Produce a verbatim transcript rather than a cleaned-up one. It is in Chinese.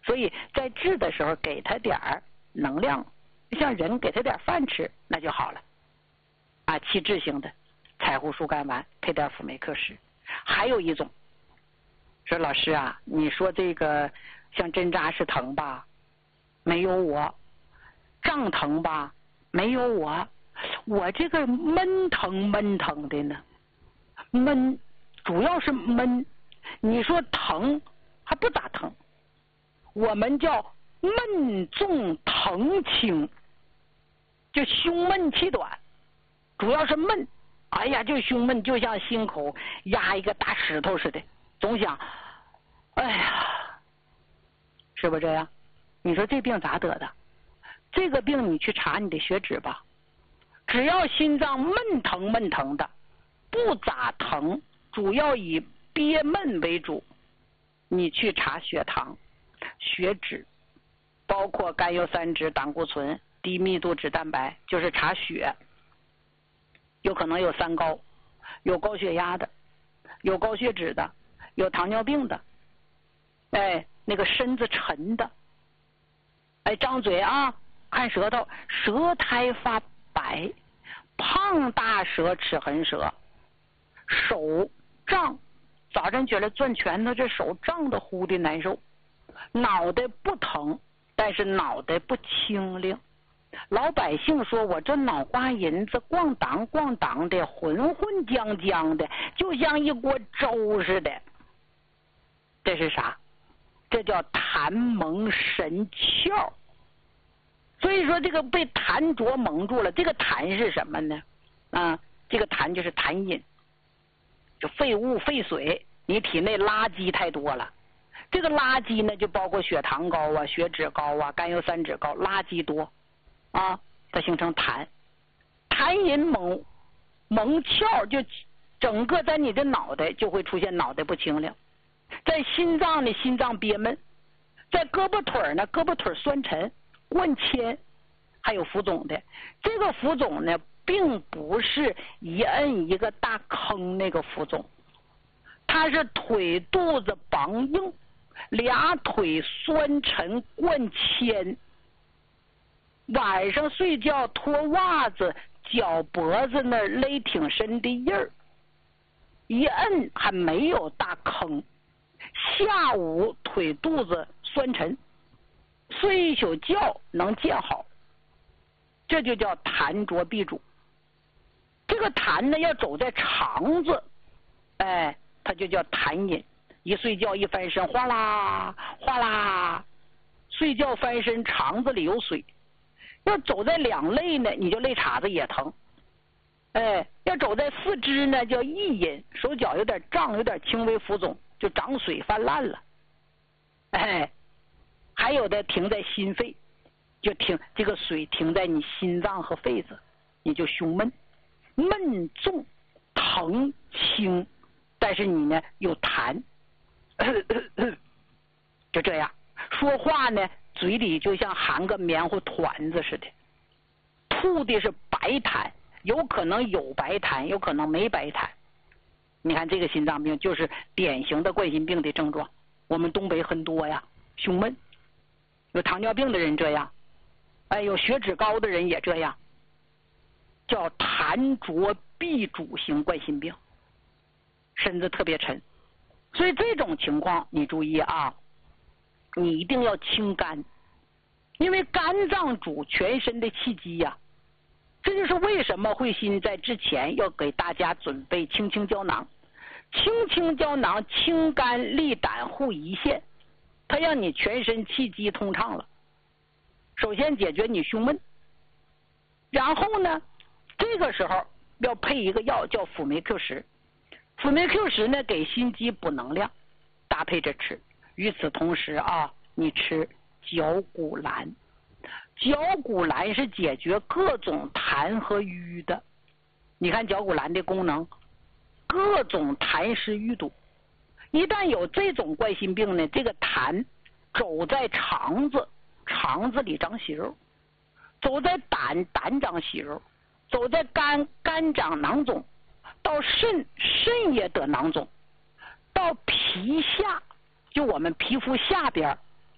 所以在治的时候给他点儿能量，像人给他点饭吃，那就好了。啊，气滞型的柴胡疏肝丸配点辅酶克石。还有一种，说老师啊，你说这个像针扎是疼吧，没有我；胀疼吧，没有我。我这个闷疼闷疼的呢，闷主要是闷。你说疼还不咋疼，我们叫闷重疼轻，就胸闷气短，主要是闷。哎呀，就胸闷，就像心口压一个大石头似的，总想，哎呀，是不是这样？你说这病咋得的？这个病你去查你的血脂吧，只要心脏闷疼闷疼的，不咋疼，主要以憋闷为主，你去查血糖、血脂，包括甘油三酯、胆固醇、低密度脂蛋白，就是查血。有可能有三高，有高血压的，有高血脂的，有糖尿病的，哎，那个身子沉的，哎，张嘴啊，看舌头，舌苔发白，胖大舌、齿痕舌，手胀，早晨起来攥拳头，这手胀得呼的难受，脑袋不疼，但是脑袋不清灵。老百姓说我这脑瓜银子咣当咣当的，浑浑浆浆的，就像一锅粥似的。这是啥？这叫痰蒙神窍。所以说这个被痰浊蒙住了，这个痰是什么呢？啊，这个痰就是痰饮，就废物废水，你体内垃圾太多了。这个垃圾呢，就包括血糖高啊、血脂高啊、甘油三酯高，垃圾多。啊，它形成痰，痰饮蒙蒙窍，就整个在你的脑袋就会出现脑袋不清亮，在心脏呢心脏憋闷，在胳膊腿呢胳膊腿酸沉、灌铅，还有浮肿的。这个浮肿呢，并不是一摁一个大坑那个浮肿，它是腿肚子梆硬，俩腿酸沉灌铅。晚上睡觉脱袜子，脚脖子那儿勒挺深的印儿，一摁还没有大坑。下午腿肚子酸沉，睡一宿觉能见好，这就叫痰浊闭阻。这个痰呢要走在肠子，哎，它就叫痰饮。一睡觉一翻身，哗啦哗啦，睡觉翻身肠子里有水。要走在两肋呢，你就肋叉子也疼。哎，要走在四肢呢，叫易饮，手脚有点胀，有点轻微浮肿，就长水泛滥了。哎，还有的停在心肺，就停这个水停在你心脏和肺子，你就胸闷，闷重疼轻，但是你呢有痰，咳咳咳就这样说话呢。嘴里就像含个棉花团子似的，吐的是白痰，有可能有白痰，有可能没白痰。你看这个心脏病就是典型的冠心病的症状，我们东北很多呀，胸闷，有糖尿病的人这样，哎，有血脂高的人也这样，叫痰浊闭阻型冠心病，身子特别沉。所以这种情况你注意啊，你一定要清肝，因为肝脏主全身的气机呀、啊。这就是为什么慧心在之前要给大家准备清清胶囊。清清胶囊清肝利胆护胰腺，它让你全身气机通畅了。首先解决你胸闷，然后呢，这个时候要配一个药叫辅酶 Q 十。辅酶 Q 十呢给心肌补能量，搭配着吃。与此同时啊，你吃绞股蓝。绞股蓝是解决各种痰和瘀的。你看绞股蓝的功能，各种痰湿淤堵。一旦有这种冠心病呢，这个痰走在肠子，肠子里长息肉；走在胆，胆长息肉；走在肝，肝长囊肿；到肾，肾也得囊肿；到皮下，就我们皮肤下边